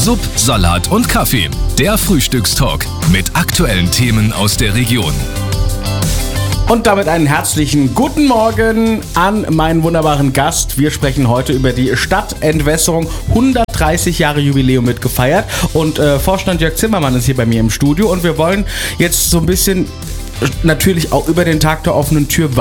Sub, Salat und Kaffee. Der Frühstückstalk mit aktuellen Themen aus der Region. Und damit einen herzlichen guten Morgen an meinen wunderbaren Gast. Wir sprechen heute über die Stadtentwässerung. 130 Jahre Jubiläum mitgefeiert. Und Vorstand Jörg Zimmermann ist hier bei mir im Studio. Und wir wollen jetzt so ein bisschen natürlich auch über den Tag der offenen Tür